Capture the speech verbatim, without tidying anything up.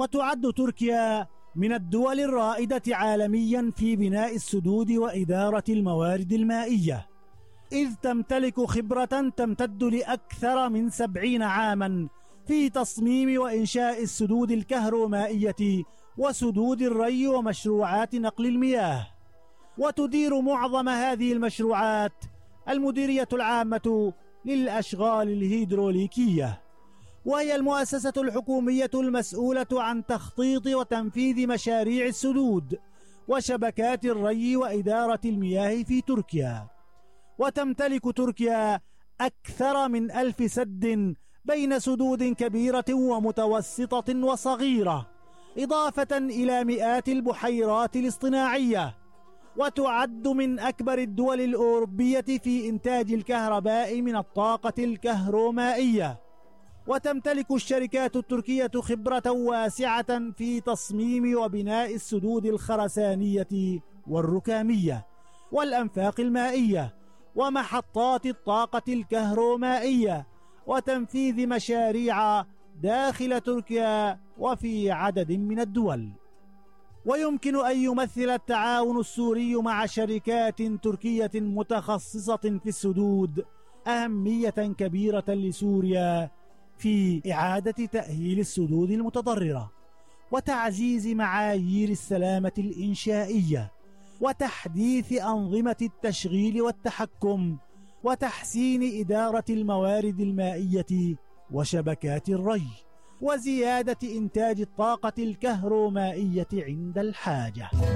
وتعد تركيا من الدول الرائدة عالميا في بناء السدود وإدارة الموارد المائية، إذ تمتلك خبرة تمتد لأكثر من سبعين عاما في تصميم وإنشاء السدود الكهرومائية وسدود الري ومشروعات نقل المياه. وتدير معظم هذه المشروعات المديرية العامة للأشغال الهيدروليكية، وهي المؤسسة الحكومية المسؤولة عن تخطيط وتنفيذ مشاريع السدود وشبكات الري وإدارة المياه في تركيا. وتمتلك تركيا أكثر من ألف سد بين سدود كبيرة ومتوسطة وصغيرة، إضافة إلى مئات البحيرات الاصطناعية، وتعد من أكبر الدول الأوروبية في إنتاج الكهرباء من الطاقة الكهرومائية. وتمتلك الشركات التركية خبرة واسعة في تصميم وبناء السدود الخرسانية والركامية والأنفاق المائية ومحطات الطاقة الكهرومائية، وتنفيذ مشاريع داخل تركيا وفي عدد من الدول. ويمكن أن يمثل التعاون السوري مع شركات تركية متخصصة في السدود أهمية كبيرة لسوريا في إعادة تأهيل السدود المتضررة وتعزيز معايير السلامة الإنشائية وتحديث أنظمة التشغيل والتحكم وتحسين إدارة الموارد المائية وشبكات الري وزيادة إنتاج الطاقة الكهرومائية عند الحاجة.